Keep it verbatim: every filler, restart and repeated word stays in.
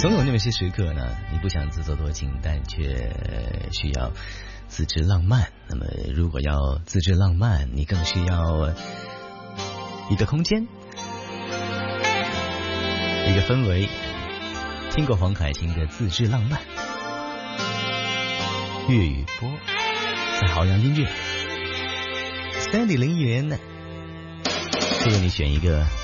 总有那么些时刻呢，你不想自作多情，但却需要自制浪漫。那么如果要自制浪漫，你更需要一个空间，一个氛围。听过黄凯芹的《自制浪漫》，粤语播在好洋音乐，Sandy 林忆莲呢，就为你选一个